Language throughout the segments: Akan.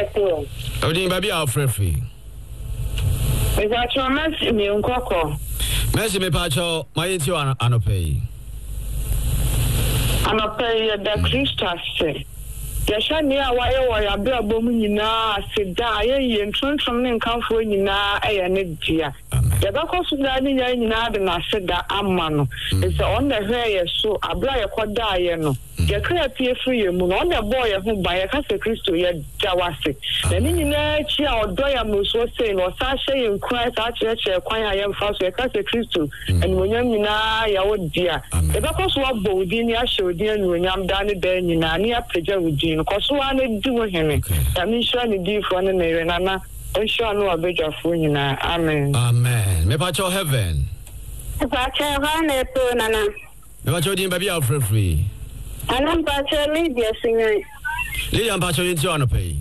Eto. Odin baby Alfrefi. Ezacho Messi mi nkoko. Messi me pacho mayiti anope. Anope the Christus. Yasha ni awaye wo ya be abom nyina aseda aye ntrontom ne nkanfo nyina eye ne dia. Yabakọ na ni nyina de na aseda amma no. It's on the hair so abra ye koda aye no. Ye kra pie free mu no na boy ye ho ba ye ka se Kristo ye dawase. Na ni nyina chi a odo ya muso sei no sa hye ye nkran sa kire kwan aye mfa so ye ka se Kristo enwonyam nyina ya wodia. Yabakọ so abo odi ni ahye odi enwonyam da ne da nyina ni apagya odi no koso ane di wo hene. Ya mi sure ni di fo ne ne nana. Onsho no abejafo nyina. Amen. Amen. Me pacho heaven. Pacho hane to nana. Me pacho din baby Alfrefi. Anam pacho Lydia sinye. Lydia pacho yin ti anope.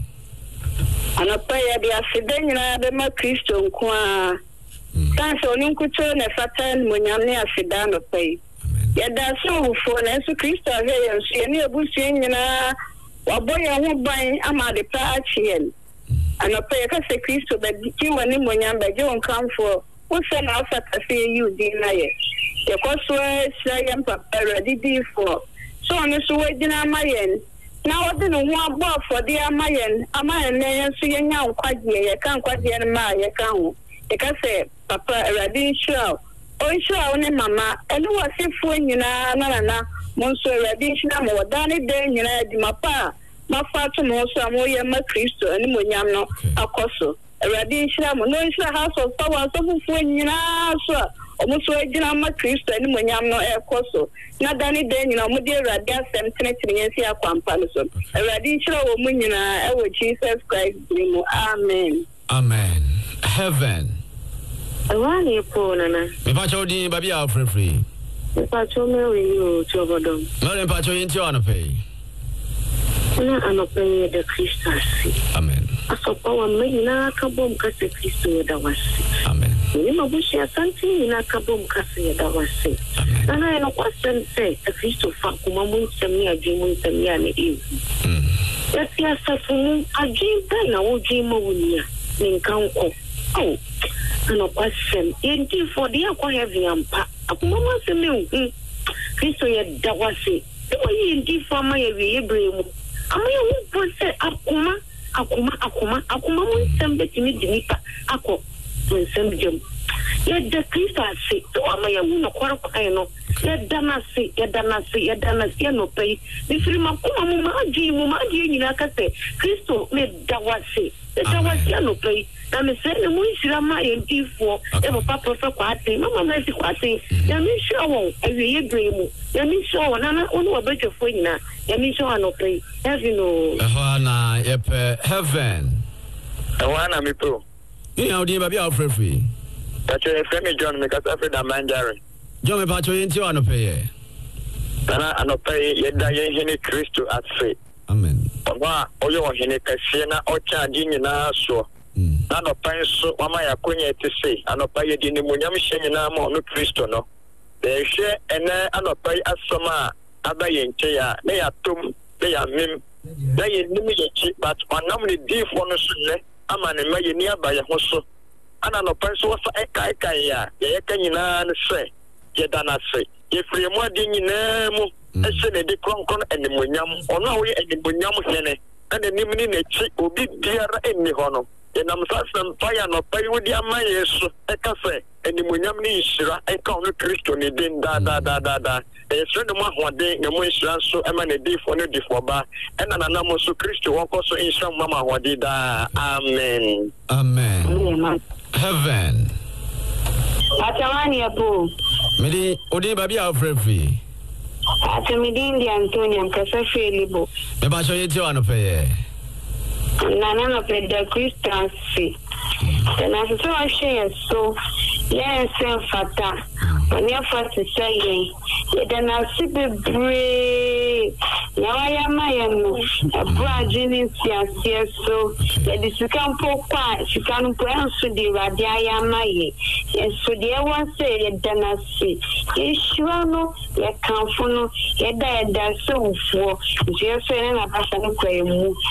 Anope ya dia side nyina be ma Kristo nko a. Kanso ni nkuto ne fatan munyam ne asida anope. Ya da so fo na so Kristo ahe ya nso ne ebusu nyina waboya ho ban ama de pa achien. Anope ka se Kristo be ki woni munyam be je on kanfo. Wo se na afata se you din na ye. Ye koso seyem papa ready for. So on so we dina mayen. Na wode no ho abo for the amayen na so yenya nkwaje ye kan nkwaje na ma ye kan ho. Ye ka se papa ready show. O show ne mama eno wasifo nyina na mo so ready show mo dani de nyina di mapa. Mafatu mo so amoye ma Kristo ani monyam no akoso Eradi Ishra mo no Ishra house of power so fufu nyina so omo so agina ma Kristo ani monyam no ekoso na dani de nyina mo de Eradi asem tenetene yensi akwampa no so Eradi Ishra wo mo nyina e wo Jesus Christ name. Amen. Amen. Heaven. Awani po nana. Me pacho din baby Alfrefi. Me pacho me we yo chobodom. No le pacho yin ti anope. Na anope de Christus. Amen. Asopa wa mena kabom kase Kristo da wasi. Amen. Ni mabushi asante na kabom kase da wasi. Ana eno kwasem se Kristo fa kuma mun sami aji mun sami ne e. Ya ti asafu mun aji da na woji mawunya ninkanko. Oh. Ana kwasem enti for the akwa heavy ampa. Akuma mun sami Kristo ya da wasi. Ewa enti for ma ye wi ebremu. Amaya wo se akuma mun sembe timi dinipa akọ mun semjem ya de Kristo ase to amaya wo no kwara kwai no ya dana se no pay ni firi makuma mu ma adi nyina ka se Kristo me dawase no pay na me se ne mu isira ma yentifo e papa profa kwate mama na si kwate ya mi shawo awie bremu ya mi shawo na onu obejefo nyina ya mi shawo no pay heaven o na yepe heaven Ewana mi pro. Ni audi baby Alfrefi. Pacho Femi John me kasa fe da manjare. John me pacho yin ti anope ye. Sana anope ye da ye hene Kristo atse. Amen. Owa oyo hene kase na ocha dini na so. Na anope so mama ya konya etise anope ye dini munyam hye na ma no Kristo no. De hye ene anope asoma abaye nche ya na ya tom na ya mem na ye nimi ye chi but onam ne di fo no so ne ama ne ma ye ni abaye ho so ana no penso wasa eka ya ye ka nyina ne se ye dana se ye free mu adi nyina mu e se ne de kronkron enimonyam ono wo ye enimonyam hene ande nimni ne chi obi biara enni ho no ye nam sasem pa ya no pa wodi ama yesu eka se enimonyam ne ishira eka ono Kristo ne den da so de mo ahode ne mo ishira so ema ne difo ne difo ba ena na mo so Kristo won ko so ishira mama ahode da amen. Heaven. Atawani apo. Medi odi baby Alfrefi. Atamidi ndi Antonio mkasa Felibo. Me pacho yin ti anope ye. Nana no pe de Christus. Na so wa share so yes fata. Oni afati say ye dana sibebre yawa ya mayano abra jini siasie so ye disikampo kwa sikanpo enso di radia ya maye enso di ewa say ye dana si ye shwa no ye kanfo no ye da so ufo je so na pasa no kwa emu